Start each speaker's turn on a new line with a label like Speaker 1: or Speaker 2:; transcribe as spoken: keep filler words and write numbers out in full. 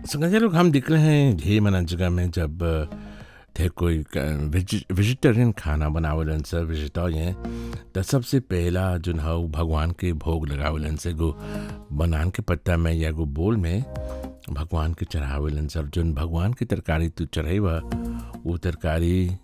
Speaker 1: संगत लोग हम दिख रहे हैं ढेर मना जगह में जब थे कोई वेजिटेरियन खाना बनावलन से वेजिटेरियन तो सबसे पहला जो है वो भगवान के भोग लगावलन से गो बनान के पत्ता में या गो बोल में भगवान के चढ़ावलन सब जो भगवान की तरकारी तू चढ़ेवा वो तरकारी